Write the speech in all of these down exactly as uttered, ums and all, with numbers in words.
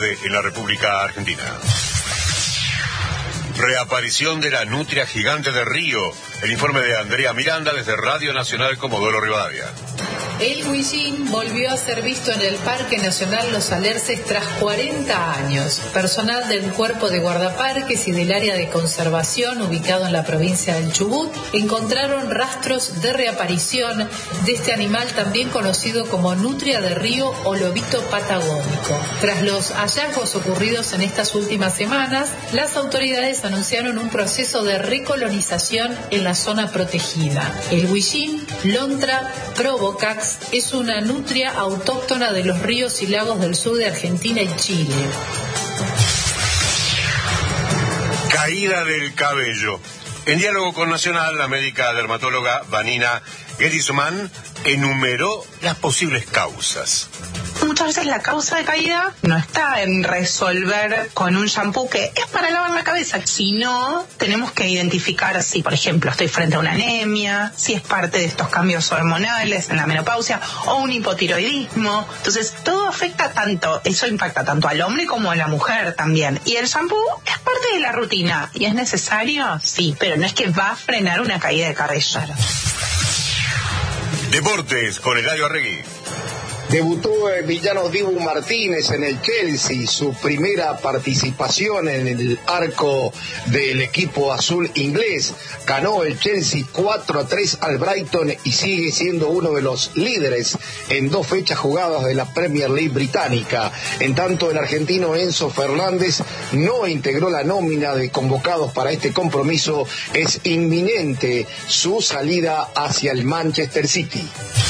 en la República Argentina. Reaparición de la nutria gigante de Río. El informe de Andrea Miranda desde Radio Nacional Comodoro Rivadavia. El huillín volvió a ser visto en el Parque Nacional Los Alerces tras cuarenta años. Personal del Cuerpo de Guardaparques y del Área de Conservación, ubicado en la provincia del Chubut, encontraron rastros de reaparición de este animal también conocido como nutria de río o lobito patagónico. Tras los hallazgos ocurridos en estas últimas semanas, las autoridades anunciaron un proceso de recolonización en la zona protegida. El huillín, Lontra provocax, es una nutria autóctona de los ríos y lagos del sur de Argentina y Chile. Caída del cabello. En diálogo con Nacional, la médica dermatóloga Vanina Gedisman enumeró las posibles causas. Muchas veces la causa de caída no está en resolver con un shampoo que es para lavar la cabeza, sino tenemos que identificar si, por ejemplo, estoy frente a una anemia, si es parte de estos cambios hormonales en la menopausia o un hipotiroidismo. Entonces, todo afecta tanto, eso impacta tanto al hombre como a la mujer también. Y el shampoo es parte de la rutina. ¿Y es necesario? Sí, pero no es que va a frenar una caída de cabello. Deportes con Eladio Arregui. Debutó Emiliano Dibu Martínez en el Chelsea, su primera participación en el arco del equipo azul inglés. Ganó el Chelsea cuatro a tres al Brighton y sigue siendo uno de los líderes en dos fechas jugadas de la Premier League británica. En tanto, el argentino Enzo Fernández no integró la nómina de convocados para este compromiso. Es inminente su salida hacia el Manchester City.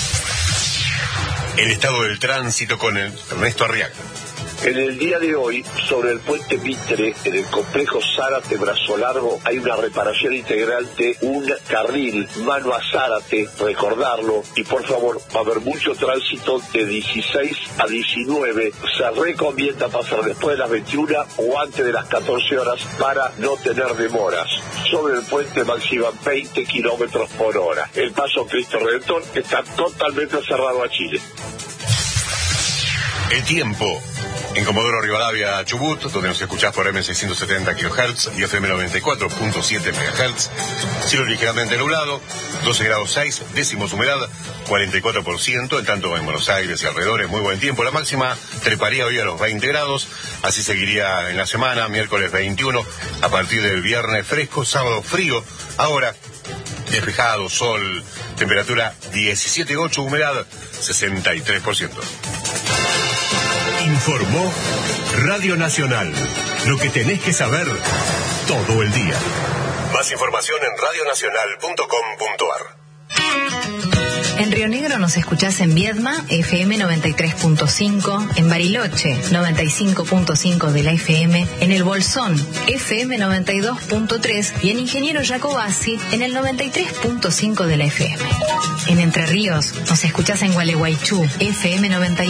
El estado del tránsito con el Ernesto Arriaga. En el día de hoy, sobre el puente Mitre, en el complejo Zárate Brazo Largo, hay una reparación integral de un carril mano a Zárate, recordarlo, y por favor, va a haber mucho tránsito de dieciséis a diecinueve, se recomienda pasar después de las veintiuna o antes de las catorce horas para no tener demoras. Sobre el puente máxima veinte kilómetros por hora. El paso Cristo Redentor está totalmente cerrado a Chile. El tiempo. En Comodoro Rivadavia, Chubut, donde nos escuchás por eme seiscientos setenta kilohertz y efe eme noventa y cuatro punto siete megahertz. Cielo ligeramente nublado, doce grados seis, décimos humedad, cuarenta y cuatro por ciento. En tanto, en Buenos Aires y alrededores, muy buen tiempo. La máxima treparía hoy a los veinte grados. Así seguiría en la semana, miércoles veintiuno, a partir del viernes fresco, sábado frío. Ahora, despejado, sol, temperatura diecisiete coma ocho, humedad sesenta y tres por ciento. Informó Radio Nacional. Lo que tenés que saber todo el día. Más información en radio nacional punto com punto ar. En Río Negro nos escuchás en Viedma, efe eme noventa y tres punto cinco, en Bariloche, noventa y cinco punto cinco de la efe eme, en El Bolsón, efe eme noventa y dos punto tres y en Ingeniero Jacobasi, en el noventa y tres punto cinco de la efe eme. En Entre Ríos nos escuchás en Gualeguaychú, efe eme noventa y